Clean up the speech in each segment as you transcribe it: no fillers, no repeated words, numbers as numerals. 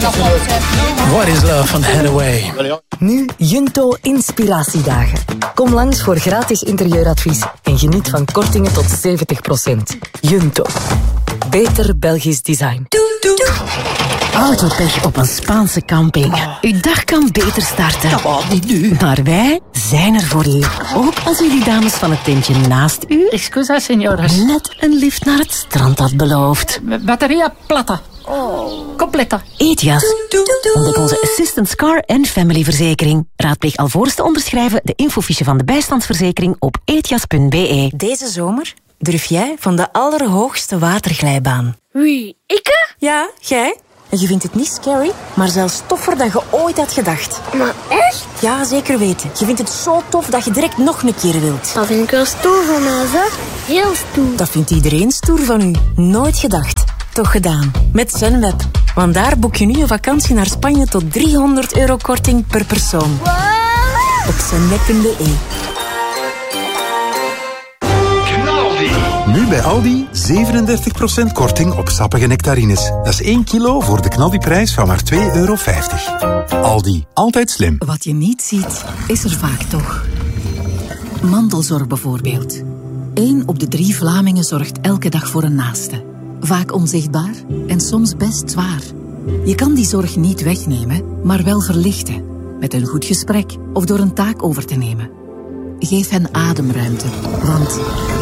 What is Love van Hathaway. Nu Junto Inspiratiedagen. Kom langs voor gratis interieuradvies en geniet van kortingen tot 70%. Junto. Beter Belgisch design. Autopech op een Spaanse camping. Uw dag kan beter starten. Niet nu. Maar wij zijn er voor u. Ook als u die dames van het tentje naast u Excusa, señoras. net een lift naar het strand had beloofd. Batteria plata. Completa. Etias. Ontdek onze Assistance Car en Family verzekering. Raadpleeg alvorens te onderschrijven de infofiche van de bijstandsverzekering op etias.be. Deze zomer durf jij van de allerhoogste waterglijbaan. Wie, ikke? Ja, jij. En je vindt het niet scary, maar zelfs toffer dan je ooit had gedacht. Maar echt? Ja, zeker weten. Je vindt het zo tof dat je direct nog een keer wilt. Dat vind ik wel stoer van mij, zeg. Heel stoer. Dat vindt iedereen stoer van u. Nooit gedacht. Toch gedaan. Met Zenweb. Want daar boek je nu een vakantie naar Spanje tot €300 korting per persoon. Wow. Op zenweb.be. Nu bij Aldi 37% korting op sappige nectarines. Dat is 1 kilo voor de knaldiprijs van maar €2,50. Aldi, altijd slim. Wat je niet ziet, is er vaak toch. Mantelzorg bijvoorbeeld. 1 op de 3 Vlamingen zorgt elke dag voor een naaste. Vaak onzichtbaar en soms best zwaar. Je kan die zorg niet wegnemen, maar wel verlichten. Met een goed gesprek of door een taak over te nemen. Geef hen ademruimte, want...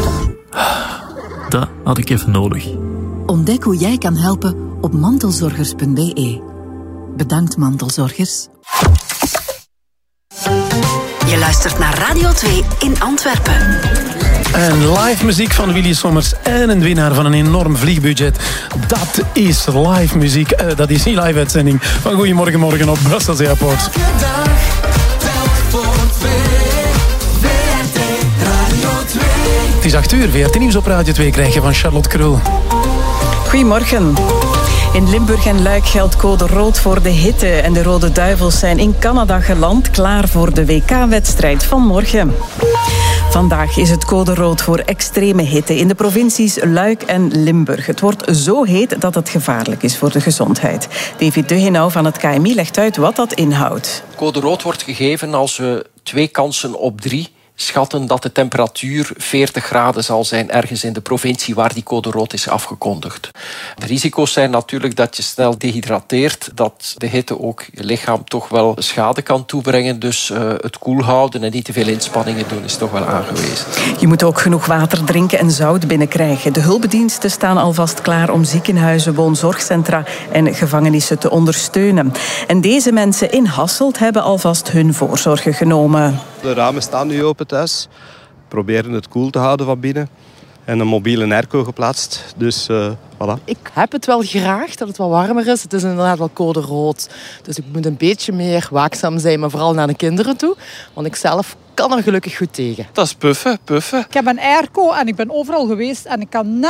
Dat had ik even nodig. Ontdek hoe jij kan helpen op mantelzorgers.be. Bedankt, mantelzorgers. Je luistert naar Radio 2 in Antwerpen. En live muziek van Willy Sommers en een winnaar van een enorm vliegbudget. Dat is live muziek. Dat is niet live uitzending van Goedemorgen Morgen op Brussels Airport. Het is 8 uur, VRT Nieuws op Radio 2 krijg je van Charlotte Krul. Goedemorgen. In Limburg en Luik geldt code rood voor de hitte. En de Rode Duivels zijn in Canada geland, klaar voor de WK-wedstrijd van morgen. Vandaag is het code rood voor extreme hitte in de provincies Luik en Limburg. Het wordt zo heet dat het gevaarlijk is voor de gezondheid. David Degenau van het KMI legt uit wat dat inhoudt. Code rood wordt gegeven als we 2 kansen op 3 schatten dat de temperatuur 40 graden zal zijn ergens in de provincie waar die code rood is afgekondigd. De risico's zijn natuurlijk dat je snel dehydrateert, dat de hitte ook je lichaam toch wel schade kan toebrengen. Dus het koel houden en niet te veel inspanningen doen is toch wel aangewezen. Je moet ook genoeg water drinken en zout binnenkrijgen. De hulpdiensten staan alvast klaar om ziekenhuizen, woonzorgcentra en gevangenissen te ondersteunen. En deze mensen in Hasselt hebben alvast hun voorzorgen genomen. De ramen staan nu open thuis. We proberen het koel te houden van binnen. En een mobiele airco geplaatst. Dus voilà. Ik heb het wel graag dat het wat warmer is. Het is inderdaad wel code rood. Dus ik moet een beetje meer waakzaam zijn, maar vooral naar de kinderen toe. Want ik zelf kan er gelukkig goed tegen. Dat is puffen. Ik heb een airco en ik ben overal geweest. En ik kan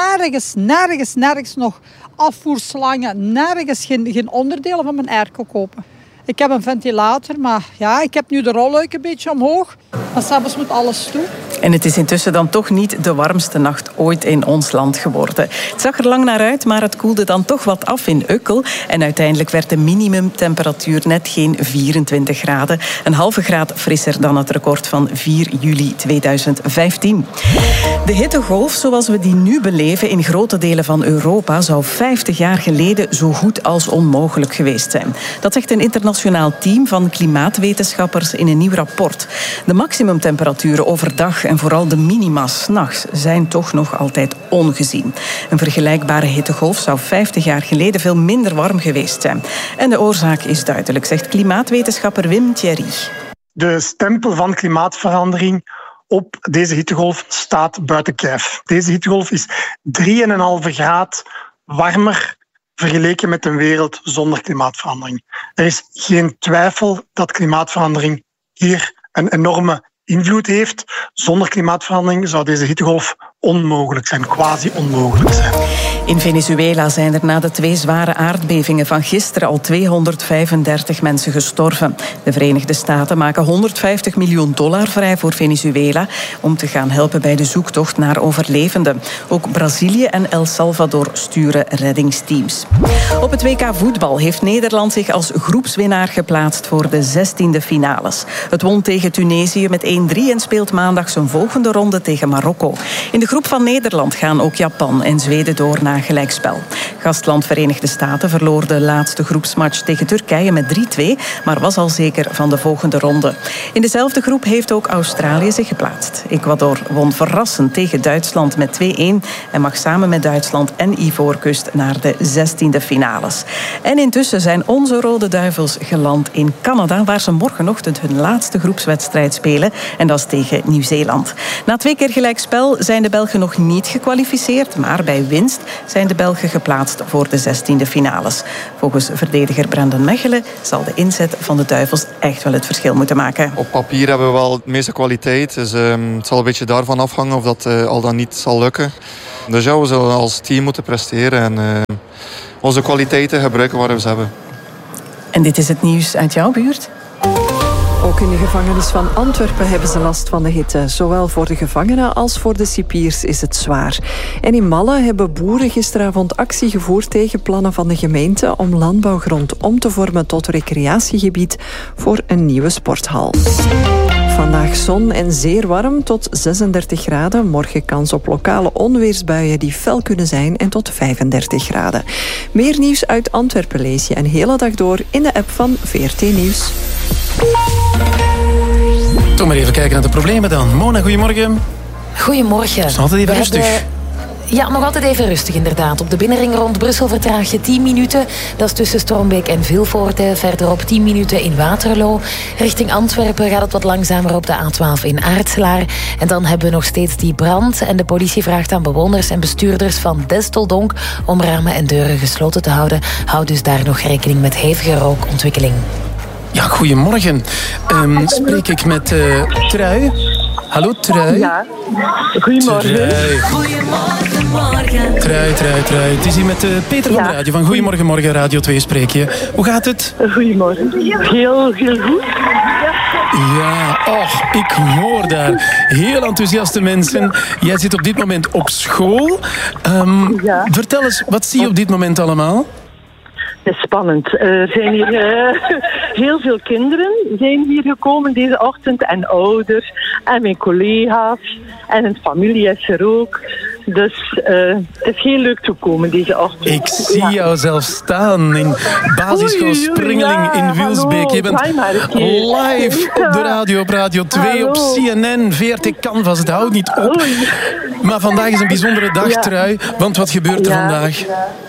nergens nog afvoerslangen. Nergens geen onderdelen van mijn airco kopen. Ik heb een ventilator, maar ja, ik heb nu de rolluik een beetje omhoog. Maar s'avonds moet alles toe. En het is intussen dan toch niet de warmste nacht ooit in ons land geworden. Het zag er lang naar uit, maar het koelde dan toch wat af in Ukkel. En uiteindelijk werd de minimumtemperatuur net geen 24 graden. Een halve graad frisser dan het record van 4 juli 2015. De hittegolf zoals we die nu beleven in grote delen van Europa zou 50 jaar geleden zo goed als onmogelijk geweest zijn. Dat zegt een internationaal team van klimaatwetenschappers in een nieuw rapport. De maximumtemperaturen overdag en vooral de minima 's nachts zijn toch nog altijd ongezien. Een vergelijkbare hittegolf zou 50 jaar geleden veel minder warm geweest zijn. En de oorzaak is duidelijk, zegt klimaatwetenschapper Wim Thierry. De stempel van klimaatverandering op deze hittegolf staat buiten kijf. Deze hittegolf is 3,5 graad warmer vergeleken met een wereld zonder klimaatverandering. Er is geen twijfel dat klimaatverandering hier een enorme invloed heeft. Zonder klimaatverandering zou deze hittegolf onmogelijk zijn, quasi onmogelijk zijn. In Venezuela zijn er na de 2 zware aardbevingen van gisteren al 235 mensen gestorven. De Verenigde Staten maken $150 miljoen vrij voor Venezuela om te gaan helpen bij de zoektocht naar overlevenden. Ook Brazilië en El Salvador sturen reddingsteams. Op het WK voetbal heeft Nederland zich als groepswinnaar geplaatst voor de 16e finales. Het won tegen Tunesië met 1-3 en speelt maandag zijn volgende ronde tegen Marokko. In de groep van Nederland gaan ook Japan en Zweden door naar gelijkspel. Gastland Verenigde Staten verloor de laatste groepsmatch tegen Turkije met 3-2, maar was al zeker van de volgende ronde. In dezelfde groep heeft ook Australië zich geplaatst. Ecuador won verrassend tegen Duitsland met 2-1 en mag samen met Duitsland en Ivoorkust naar de 16e finales. En intussen zijn onze Rode Duivels geland in Canada, waar ze morgenochtend hun laatste groepswedstrijd spelen, en dat is tegen Nieuw-Zeeland. Na 2 keer gelijkspel zijn de Belgen nog niet gekwalificeerd, maar bij winst zijn de Belgen geplaatst voor de 16e finales. Volgens verdediger Brendan Mechelen zal de inzet van de Duivels echt wel het verschil moeten maken. Op papier hebben we wel de meeste kwaliteit, dus het zal een beetje daarvan afhangen of dat al dan niet zal lukken. Dus ja, we zullen als team moeten presteren en onze kwaliteiten gebruiken waar we ze hebben. En dit is het nieuws uit jouw buurt? Ook in de gevangenis van Antwerpen hebben ze last van de hitte. Zowel voor de gevangenen als voor de cipiers is het zwaar. En in Malle hebben boeren gisteravond actie gevoerd tegen plannen van de gemeente om landbouwgrond om te vormen tot recreatiegebied voor een nieuwe sporthal. Vandaag zon en zeer warm tot 36 graden. Morgen kans op lokale onweersbuien die fel kunnen zijn en tot 35 graden. Meer nieuws uit Antwerpen lees je een hele dag door in de app van VRT Nieuws. Toch maar even kijken naar de problemen dan. Mona, goedemorgen. Goedemorgen. Het is altijd even rustig. Ja, nog altijd even rustig inderdaad. Op de binnenring rond Brussel vertraag je 10 minuten. Dat is tussen Strombeek en Vilvoorde. Verderop 10 minuten in Waterloo. Richting Antwerpen gaat het wat langzamer op de A12 in Aartselaar. En dan hebben we nog steeds die brand. En de politie vraagt aan bewoners en bestuurders van Destoldonk om ramen en deuren gesloten te houden. Houd dus daar nog rekening met hevige rookontwikkeling. Ja, goedemorgen. Spreek ik met Trui? Hallo, Trui? Ja, goedemorgen. Trui. Goedemorgen, morgen. Trui. Het is hier met Peter van de Radio van Goedemorgen Morgen Radio 2 spreek je. Hoe gaat het? Goedemorgen. Heel goed. Ja, ik hoor daar heel enthousiaste mensen. Jij zit op dit moment op school. Vertel eens, wat zie je op dit moment allemaal? Het is spannend. Er zijn hier heel veel kinderen zijn hier gekomen deze ochtend. En ouders en mijn collega's. En een familie is er ook. Dus het is heel leuk te komen deze ochtend. Ik zie jou zelf staan in basisschool Springeling in Wilsbeek. Je bent live op de radio, op Radio 2, op CNN, VRT Canvas. Het houdt niet op. Maar vandaag is een bijzondere dag, Trui. Want wat gebeurt er vandaag?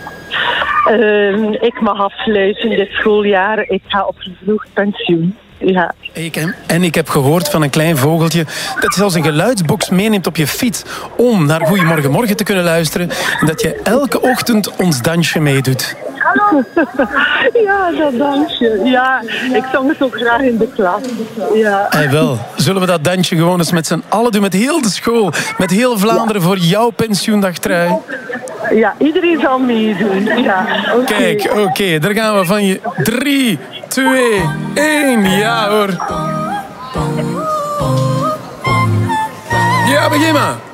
Ik mag afsluiten dit schooljaar. Ik ga op vervroegd pensioen. Ja. Ik heb gehoord van een klein vogeltje dat je zelfs een geluidsbox meeneemt op je fiets om naar Goedemorgen Morgen te kunnen luisteren. En dat je elke ochtend ons dansje meedoet. Ja, dat dansje. Ja, ik zong het ook graag in de klas. Ja. Wel, zullen we dat dansje gewoon eens met z'n allen doen, met heel de school, met heel Vlaanderen voor jouw pensioendag, Trui? Ja, iedereen zal meedoen. Ja, okay. Kijk, oké, daar gaan we van je. 3, 2, 1, ja hoor. Ja, begin maar.